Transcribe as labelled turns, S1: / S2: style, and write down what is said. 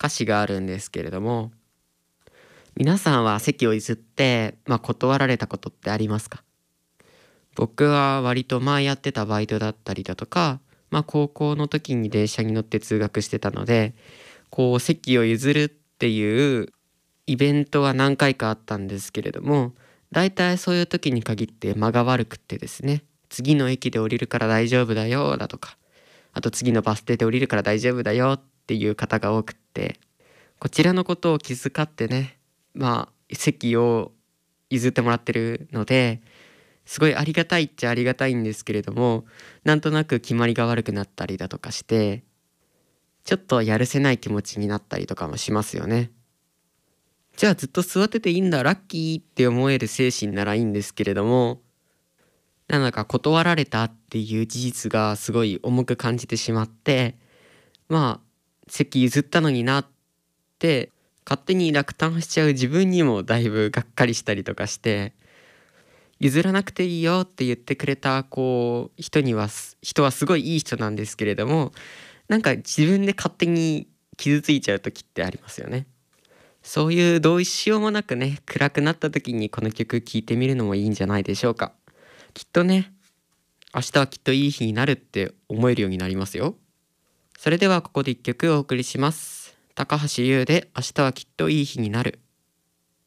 S1: 歌詞があるんですけれども、皆さんは席を譲って、断られたことってありますか？僕は割と前やってたバイトだったりだとか、高校の時に電車に乗って通学してたので、こう席を譲るっていうイベントは何回かあったんですけれども、だいたいそういう時に限って間が悪くってですね、次の駅で降りるから大丈夫だよだとか、あと次のバス停で降りるから大丈夫だよっていう方が多くって、こちらのことを気遣ってね、席を譲ってもらってるので、すごいありがたいっちゃありがたいんですけれども、なんとなく決まりが悪くなったりだとかして、ちょっとやるせない気持ちになったりとかもしますよね。じゃあずっと座ってていいんだ、ラッキーって思える精神ならいいんですけれども、なんだか断られたっていう事実がすごい重く感じてしまって、席譲ったのになって勝手に落胆しちゃう自分にもだいぶがっかりしたりとかして、譲らなくていいよって言ってくれた人はすごいいい人なんですけれども、なんか自分で勝手に傷ついちゃう時ってありますよね。そういうどうしようもなくね、暗くなった時にこの曲聴いてみるのもいいんじゃないでしょうか。きっとね、明日はきっといい日になるって思えるようになりますよ。それではここで一曲お送りします。高橋優で明日はきっといい日になる。